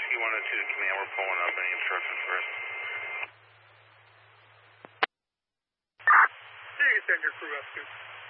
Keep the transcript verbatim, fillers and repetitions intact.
Whiskey one oh two to command, we're pulling up. Any instructions first? You can send your crew up too.